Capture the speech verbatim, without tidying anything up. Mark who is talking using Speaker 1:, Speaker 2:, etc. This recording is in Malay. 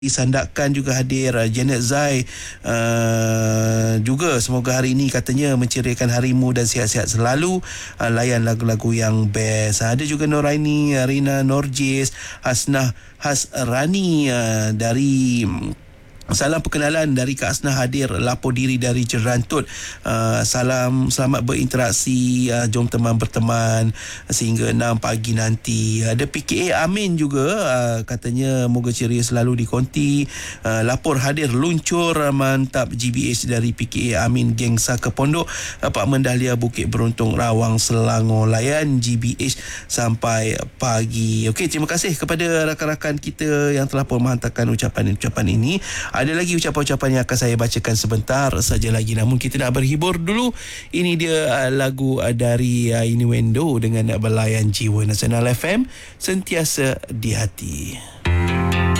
Speaker 1: Sandakan juga hadir, Janet Zai uh, juga semoga hari ini katanya menceriakan harimu dan sihat-sihat selalu, uh, layan lagu-lagu yang best. Ada juga Noraini, Rina Norjis, Hasnah Hasrani uh, dari salam perkenalan dari Kak Asnah hadir lapor diri dari Jerantut. Uh, salam selamat berinteraksi, uh, jom teman berteman sehingga enam pagi nanti. Ada P K A Amin juga, uh, katanya moga ceria selalu di konti. Uh, lapor hadir luncur mantap G B H dari P K A Amin geng Saka Pondok, Apartmen Dahlia Bukit Beruntung Rawang Selangor. Layan G B H sampai pagi. Okey, terima kasih kepada rakan-rakan kita yang telah pun menghantarkan ucapan-ucapan ini. Ada lagi ucapan-ucapan yang akan saya bacakan sebentar saja lagi, namun kita nak berhibur dulu. Ini dia uh, lagu uh, dari uh, Innuendo dengan uh, Belayan Jiwa. Nasional F M, sentiasa di hati.